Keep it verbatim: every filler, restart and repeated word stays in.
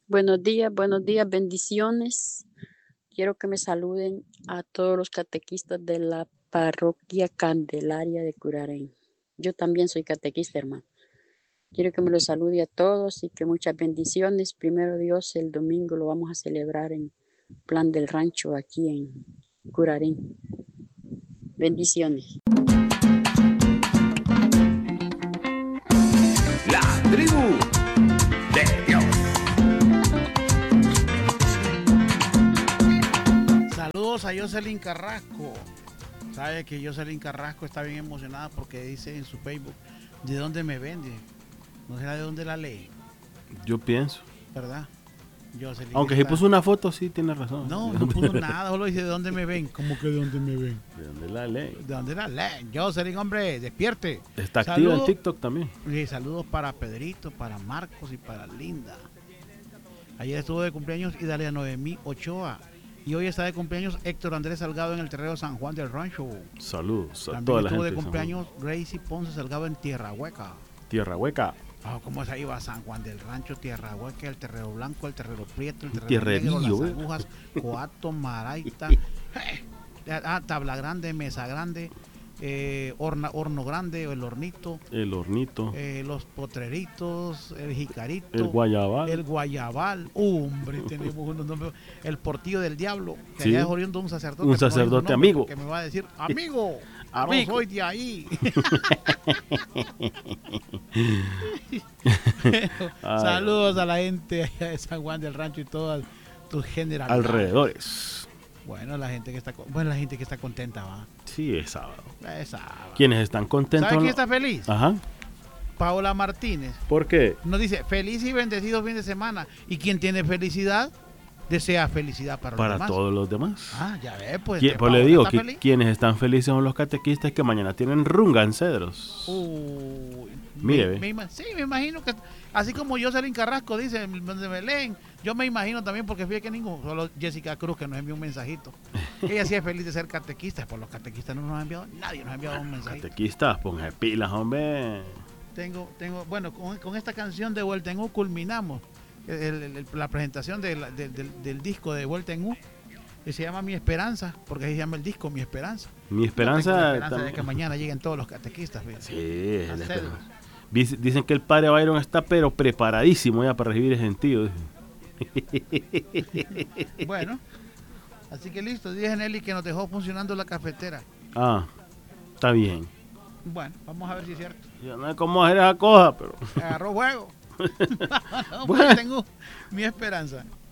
Buenos días, buenos días, bendiciones. Quiero que me saluden a todos los catequistas de la parroquia Candelaria de Curarén. Yo también soy catequista, hermano. Quiero que me los salude a todos y que muchas bendiciones. Primero Dios, el domingo lo vamos a celebrar en Plan del Rancho aquí en Curarén. Bendiciones. La tribu de Dios. Saludos a Jocelyn Carrasco. Sabe que Jocelyn Carrasco está bien emocionada porque dice en su Facebook, ¿de dónde me vende? ¿No será de dónde la ley? Yo pienso. ¿Verdad? Jocelyn Aunque si está... puso una foto, sí tiene razón. No, no puso nada, solo dice ¿de dónde me ven? ¿Cómo que de dónde me ven? ¿De dónde la ley? ¿De dónde la ley? Jocelyn, hombre, despierte. Está activa Saludos, en TikTok también. Y saludos para Pedrito, para Marcos y para Linda. Ayer estuvo de cumpleaños Idalia Noemí Ochoa. Y hoy está de cumpleaños Héctor Andrés Salgado en el terreno San Juan del Rancho. Saludos a También toda la estuvo gente de San cumpleaños Gracie Ponce Salgado en Tierra Hueca. Tierra Hueca. Oh, ¿cómo se iba San Juan del Rancho, Tierra Hueca, el Terrero Blanco, el Terrero Prieto, el Terrero Tierrerillo, Negro, las eh. Agujas, Coato, Maraita, eh, ah, Tabla Grande, Mesa Grande, eh, horna, Horno Grande, el Hornito, El Hornito. eh, los Potreritos, el Jicarito, El Guayabal. el Guayabal, hombre, tenemos unos nombres, el Portillo del Diablo, que Sí. allá es oriundo un sacerdote, Un sacerdote nombre, amigo. que me va a decir, amigo, Amigo. no soy de ahí. Saludos a la gente de San Juan del Rancho y todas tus generalidades. Alrededores. Bueno, la gente que está bueno, la gente que está contenta, va. Sí, es sábado. Es sábado. ¿Quiénes están contentos? ¿Sabe quién no? está feliz? Ajá. Paola Martínez. ¿Por qué? Nos dice, feliz y bendecido fin de semana. ¿Y quien tiene felicidad? Desea felicidad para, Para los demás. todos los demás. Ah, ya ve, pues. ¿Qui- este Pues le Paola digo está que feliz. quienes están felices son los catequistas que mañana tienen rungancedros. Uy, Mire, me, ve. me ima- sí, me imagino que así como Jocelyn Carrasco dice donde me leen, yo me imagino también porque fíjate que ninguno, solo Jessica Cruz que nos envió un mensajito. Ella sí es feliz de ser catequista, por los catequistas no nos ha enviado, nadie nos ha enviado un mensajito. Catequistas, ponga pilas, hombre. Tengo, tengo, bueno, con, con esta canción de Vuelta en U culminamos el- el- el- la presentación de la- de- del, del disco de Vuelta en U. Que se llama Mi Esperanza, porque así se llama el disco, Mi Esperanza. Mi Yo tengo la esperanza. esperanza de tam- que mañana lleguen todos los catequistas. fíjate. Sí, es Las la cédulas. esperanza. Dice- Dicen que el padre Byron está pero preparadísimo ya para recibir el gentío. Bueno, así que listo. Dije Nelly que nos dejó funcionando la cafetera. Ah, está bien. Bueno, vamos a ver si es cierto. Yo no sé cómo hacer esa cosa, pero Agarró juego. No, Bueno. pues tengo mi esperanza.